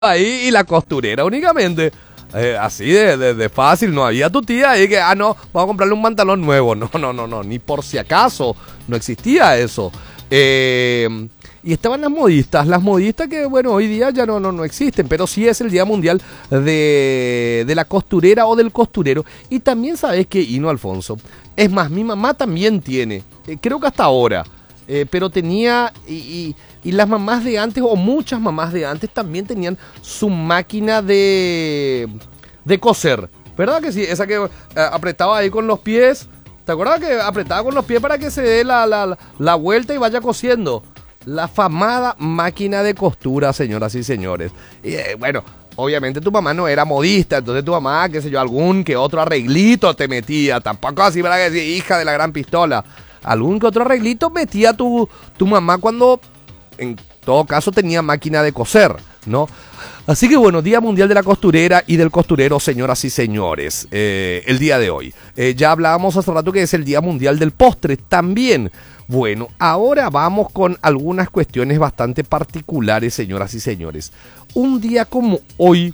ahí y la costurera únicamente. Así de fácil, no había tu tía ahí que, no, vamos a comprarle un pantalón nuevo. No, ni por si acaso, no existía eso. Y estaban las modistas que, bueno, hoy día ya no existen, pero sí es el Día Mundial de la Costurera o del Costurero. Y también sabes que, Hino Alfonso, es más, mi mamá también tiene, creo que hasta ahora, pero tenía, y las mamás de antes, o muchas mamás de antes, también tenían su máquina de coser, ¿verdad que sí? Esa que apretaba ahí con los pies, ¿te acuerdas que apretaba con los pies para que se dé la vuelta y vaya cosiendo? La famada máquina de costura, señoras y señores. Y bueno, obviamente tu mamá no era modista, entonces tu mamá, qué sé yo, algún que otro arreglito te metía, tampoco así para que decir, hija de la gran pistola. Algún que otro arreglito metía tu mamá cuando, en todo caso, tenía máquina de coser, ¿no? Así que bueno, Día Mundial de la Costurera y del Costurero, señoras y señores, el día de hoy. Ya hablábamos hace rato que es el Día Mundial del Postre también. Bueno, ahora vamos con algunas cuestiones bastante particulares, señoras y señores. Un día como hoy,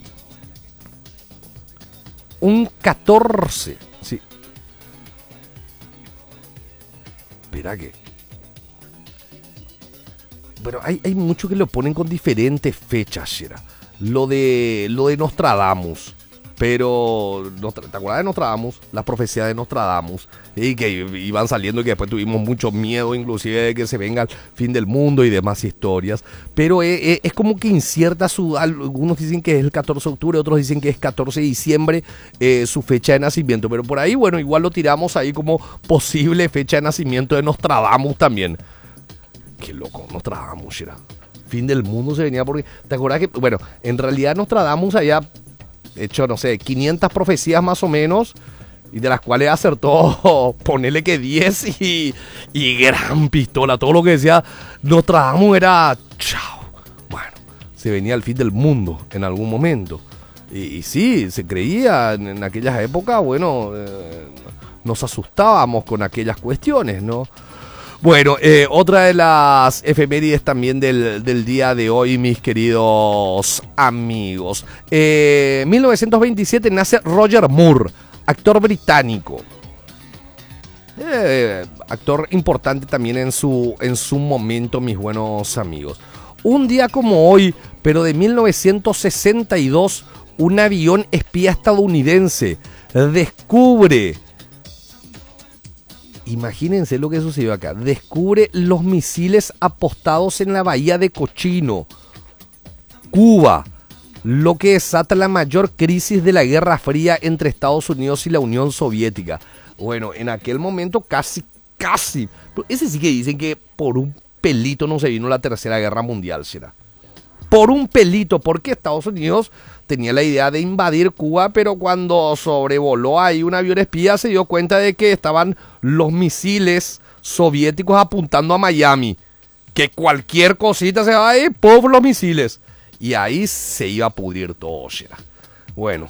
un 14, sí. Espera que... Bueno, hay mucho que lo ponen con diferentes fechas, Shera. Lo de Nostradamus. Pero, ¿te acuerdas de Nostradamus? La profecía de Nostradamus. Y que iban saliendo y que después tuvimos mucho miedo, inclusive de que se venga el fin del mundo y demás historias. Pero es como que incierta algunos dicen que es el 14 de octubre, otros dicen que es 14 de diciembre su fecha de nacimiento. Pero por ahí, bueno, igual lo tiramos ahí como posible fecha de nacimiento de Nostradamus también. Qué loco, Nostradamus era. Fin del mundo se venía porque... ¿Te acuerdas que, bueno, en realidad Nostradamus había hecho, no sé, 500 profecías más o menos, y de las cuales acertó, ponele que 10 y gran pistola. Todo lo que decía Nostradamus era chao. Bueno, se venía el fin del mundo en algún momento. Y sí, se creía en aquellas épocas, bueno, nos asustábamos con aquellas cuestiones, ¿no? Bueno, otra de las efemérides también del día de hoy, mis queridos amigos. 1927 nace Roger Moore, actor británico. Actor importante también en su momento, mis buenos amigos. Un día como hoy, pero de 1962, un avión espía estadounidense descubre... Imagínense lo que sucedió acá. Descubre los misiles apostados en la bahía de Cochino, Cuba, lo que desata la mayor crisis de la Guerra Fría entre Estados Unidos y la Unión Soviética. Bueno, en aquel momento casi. Pero ese sí que dicen que por un pelito no se vino la Tercera Guerra Mundial, ¿será? Por un pelito, porque Estados Unidos tenía la idea de invadir Cuba, pero cuando sobrevoló ahí un avión espía se dio cuenta de que estaban los misiles soviéticos apuntando a Miami. Que cualquier cosita se va a ir, ¡puf! Los misiles. Y ahí se iba a pudrir todo, Shera. Bueno,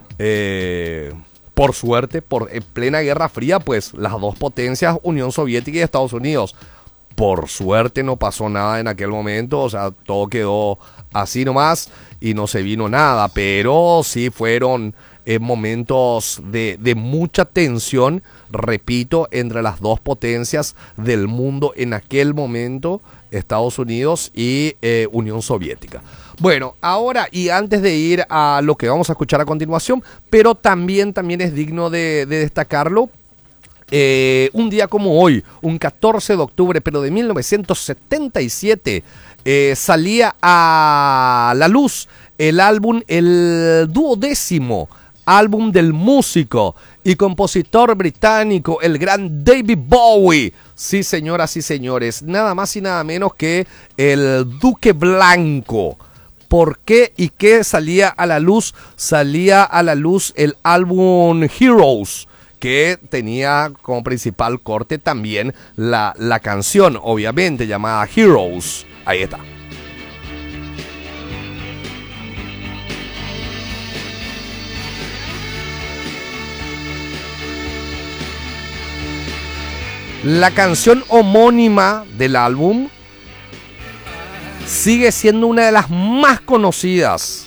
por suerte, en plena Guerra Fría, pues las dos potencias, Unión Soviética y Estados Unidos, por suerte no pasó nada en aquel momento, o sea, todo quedó así nomás y no se vino nada, pero sí fueron momentos de mucha tensión, repito, entre las dos potencias del mundo en aquel momento, Estados Unidos y Unión Soviética. Bueno, ahora y antes de ir a lo que vamos a escuchar a continuación, pero también es digno de destacarlo, un día como hoy, un 14 de octubre, pero de 1977, salía a la luz el álbum, el 12º álbum del músico y compositor británico, el gran David Bowie. Sí, señoras y señores, nada más y nada menos que el Duque Blanco. ¿Por qué y qué salía a la luz? Salía a la luz el álbum Heroes, que tenía como principal corte también la canción, obviamente, llamada Heroes. Ahí está. La canción homónima del álbum sigue siendo una de las más conocidas